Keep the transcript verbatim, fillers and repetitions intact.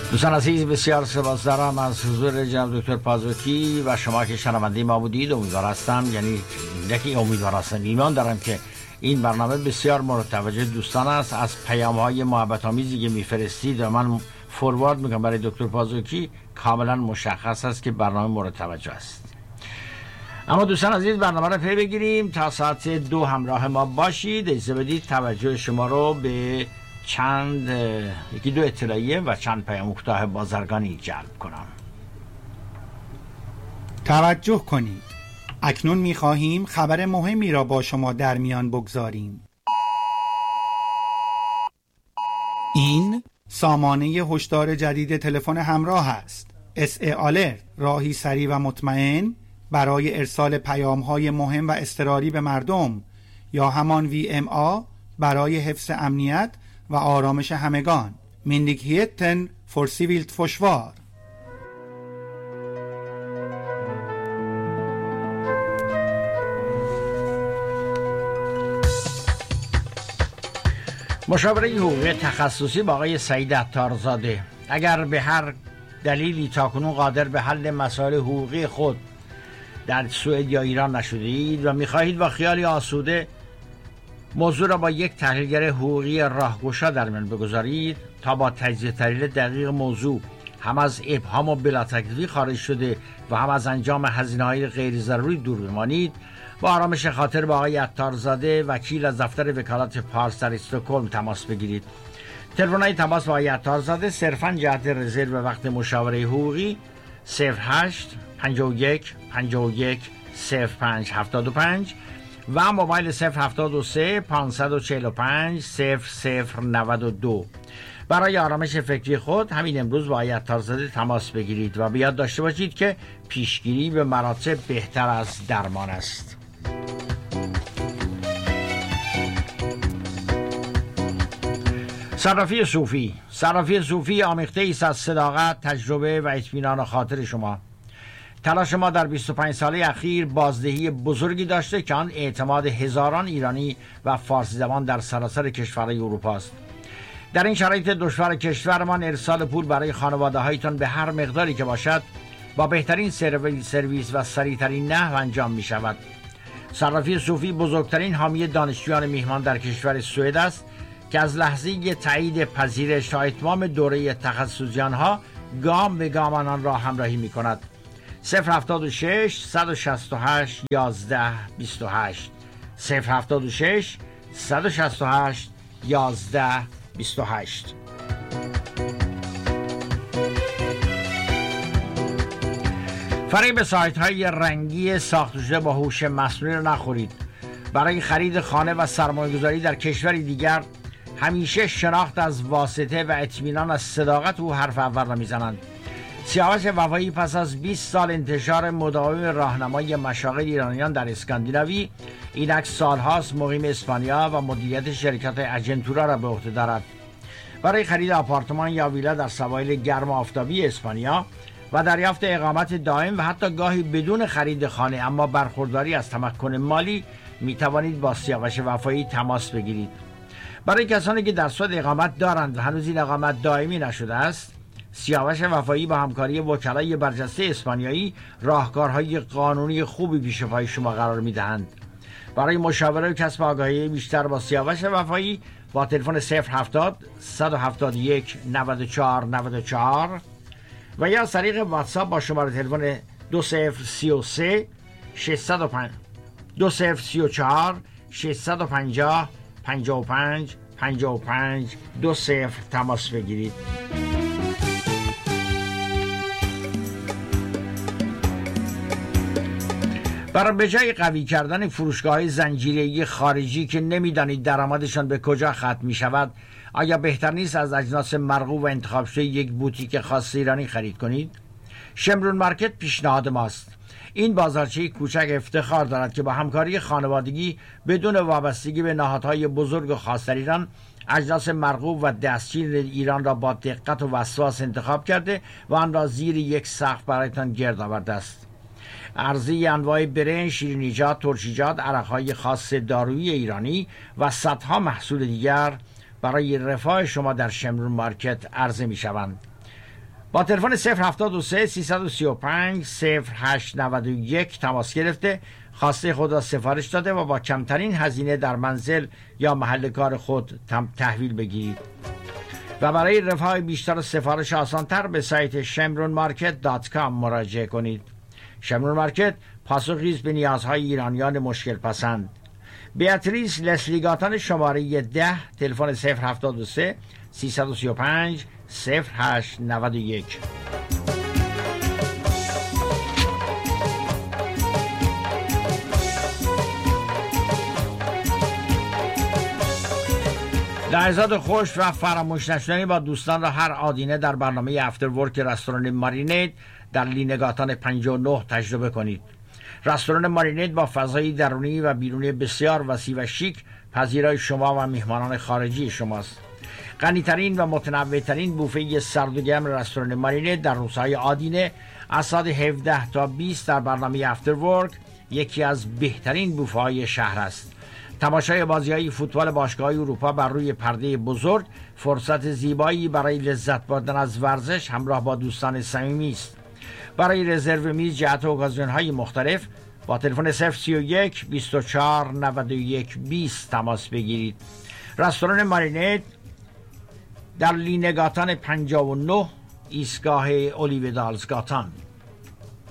دوستان عزیز، بسیار سپاسگزارم از حضور جناب دکتر پازوکی و شما که شنونده ما بودید. امیدوار هستم، یعنی نکی امیدوار هستم، ایمان دارم که این برنامه بسیار مورد توجه دوستان است. از پیام‌های محبت آمیزی که میفرستید و من فوروارد میکنم برای دکتر پازوکی، کاملا مشخص است که برنامه مورد توجه است. اما دوستان عزیز، برنامه رو پی بگیریم. تا ساعت دو همراه ما باشید. اجازه بدید توجه شما رو به چند یکی دو اطلاعیه و چند پیام کوتاه بازرگانی جلب کنم. توجه کنید، اکنون می‌خواهیم خبر مهمی را با شما در میان بگذاریم. این سامانه هشدار جدید تلفن همراه است. اس ای آلرت، راهی سریع و مطمئن برای ارسال پیام‌های مهم و اضطراری به مردم، یا همان وی ام آ برای حفظ امنیت و آرامش همگان. Myndigheten för civilt försvar. مشاوره حقوقی تخصصی با آقای سعید عطارزاده. اگر به هر دلیلی تاکنون قادر به حل مسائل حقوقی خود در سوئد یا ایران نشدید و می‌خواهید با خیالی آسوده موضوع را با یک تحلیلگر حقوقی راهگشا در میان بگذارید تا با تجزیه تحلیل دقیق موضوع هم از ابهام و بلاتکلیفی خارج شده و هم از انجام هزینه‌های غیر ضروری دور بمانید، با آرامش خاطر با آقای عطارزاده وکیل از دفتر وکالت پارس در استکهلم تماس بگیرید. تلفن‌های تماس با آقای عطارزاده صرفاً جهت رزرو وقت مشاوره حقوقی صفر هشت پنجاه و یک پنجاه و یک صفر پنج هفتاد و پنج و موبایل صفر هفتاد و سه پانصد و چهل و پنج صفر صفر نود و دو. برای آرامش فکری خود همین امروز با آقای عطارزاده تماس بگیرید و بیاد داشته باشید که پیشگیری به مراتب بهتر از درمان است. صرافی صوفی. صرافی صوفی آمیخته ایست از صداقت، تجربه و اطمینان خاطر شما. تلاش ما در بیست و پنج ساله اخیر بازدهی بزرگی داشته که آن اعتماد هزاران ایرانی و فارسی زبان در سراسر کشورهای اروپا است. در این شرایط دشوار کشورمان ارسال پول برای خانواده هایتان به هر مقداری که باشد با بهترین سرویس و سریعترین نحو انجام می شود. صرافی صوفی بزرگترین حامی دانشجویان میهمان در کشور سوئد است که از لحظه تایید پذیرش تا اتمام دوره تخصصی آنها گام به گام آنان را همراهی می کند. صفر هفتاد و شش صد و شصت و هشت یازده بیست و هشت صفر هفتاد و شش صد و شصت و هشت یازده بیست و هشت. فریب سایت های رنگی ساخته شده با هوش مصنوعی را نخورید. برای خرید خانه و سرمایه‌گذاری در کشوری دیگر همیشه شناخت از واسطه و اطمینان از صداقت او حرف اول را میزنند. سیاوش وفایی پس از بیست سال انتشار مداوم راهنمای مشاغل ایرانیان در اسکاندیناوی، اینک سالهاست مقیم اسپانیا و مدیریت شرکت اجنتورا را به عهده دارد. برای خرید آپارتمان یا ویلا در سواحل گرم و آفتابی اسپانیا و دریافت اقامت دائم و حتی گاهی بدون خرید خانه اما برخورداری از تمکن مالی می توانید با سیاوش وفایی تماس بگیرید. برای کسانی که در سوئد اقامت دارند و هنوز این اقامت دائمی نشده است، سیاوش وفایی با همکاری وکلای برجسته اسپانیایی راهکارهای قانونی خوبی پیش پای شما قرار می‌دهند. برای مشاوره و کسب آگاهی بیشتر با سیاوش وفایی با تلفن صفر هفتاد صد و هفتاد و یک نود و چهار نود و چهار و یا از طریق واتساپ با شماره تلفن دو صفر سه سه ششصد و پنج دو صفر سه چهار ششصد و پنجاه پنجاه و پنج پنجاه و پنج دو صفر تماس بگیرید. برای به جای قوی کردن فروشگاه‌های زنجیره‌ای خارجی که نمی‌دانید درآمدشان به کجا ختم می‌شود، آیا بهتر نیست از اجناس مرغوب و انتخاب شده یک بوتیک خاص ایرانی خرید کنید؟ شمرون مارکت پیشنهاد ماست. این بازارچه کوچک افتخار دارد که با همکاری خانوادگی بدون وابستگی به نهادهای بزرگ و خاص در ایران اجناس مرغوب و دستچین ایران را با دقت و وسواس انتخاب کرده و آن را زیر یک سقف برایتان گرد آورده است. عرضه انواع برنج، شیرینیجات، ترشیجات، عرقهای خاص دارویی ایرانی و صدها محصول دیگر برای رفاه شما در شمرون مارکت عرضه می شوند. با تلفن صفر هفتاد و سه سیصد و سی و پنج صفر هشت نود و یک تماس گرفته خواسته خود را سفارش داده و با کمترین هزینه در منزل یا محل کار خود تحویل بگیرید. و برای رفاه بیشتر و سفارش آسانتر به سایت شمرون مارکت دات کام مراجعه کنید. شمرون مارکت پاسخی به نیازهای ایرانیان مشکل پسند. بیاتریس لسلیگاتان شماره ده تلفن صفر هفتاد و سه سیصد و سی و پنج صفر هشت نود و یک. لحظات خوش و فراموش نشدنی با دوستان را هر آدینه در برنامه افتر ورک رستوران مارینید در لینگاتان پنجاه و نه تجربه کنید. رستوران مارینید با فضایی درونی و بیرونی بسیار وسیع و شیک پذیرای شما و میهمانان خارجی شماست. غنی‌ترین و متنوع‌ترین بوفه سرد و گرم رستوران مارینید در روزهای آدینه از ساعت هفده تا بیست در برنامه افتر ورک یکی از بهترین بوفه‌های شهر است. تماشای بازی‌های فوتبال باشگاه اروپا بر روی پرده بزرگ فرصت زیبایی برای لذت بردن از ورزش همراه با دوستان صمیمی است. برای رزرو میز جهت اوکازیون‌های مختلف با تلفن صفر سی و یک بیست و چهار نود و یک بیست تماس بگیرید. رستوران مارینید در لینگاتان پنجاه و نه ایستگاه اولیو دالزگاتان.